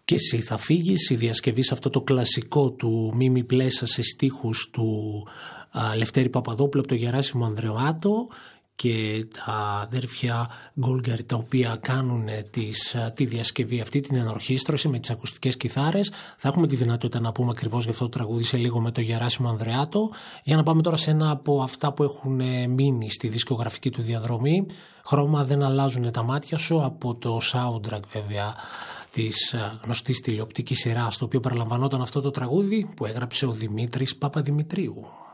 Και εσύ θα φύγεις, η διασκευή σε αυτό το κλασικό του Μίμη Πλέσα σε στίχους του Λευτέρη Παπαδόπουλου από το Γεράσιμο Ανδρεάτο και τα αδέρφια Γκόλγκαρη, τα οποία κάνουν τη διασκευή αυτή, την ενορχήστρωση με τις ακουστικές κιθάρες. Θα έχουμε τη δυνατότητα να πούμε ακριβώς για αυτό το τραγούδι σε λίγο με το Γεράσιμο Ανδρεάτο. Για να πάμε τώρα σε ένα από αυτά που έχουν μείνει στη δισκογραφική του διαδρομή. Χρώμα δεν αλλάζουν τα μάτια σου, από το soundtrack βέβαια της γνωστής τηλεοπτικής σειράς, στο οποίο παραλαμβανόταν αυτό το τραγούδι που έγραψε ο Δημήτρης Παπαδημητρίου.